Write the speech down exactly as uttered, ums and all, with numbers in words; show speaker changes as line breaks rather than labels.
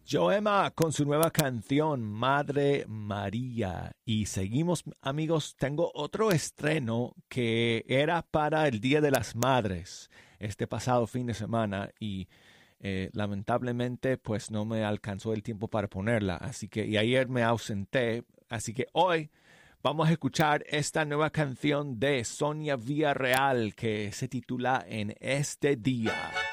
Joemma con su nueva canción Madre María. Y seguimos, amigos, tengo otro estreno que era para el Día de las Madres este pasado fin de semana y eh, lamentablemente pues no me alcanzó el tiempo para ponerla. Así que y ayer me ausenté, así que hoy vamos a escuchar esta nueva canción de Sonia Villarreal que se titula En este día.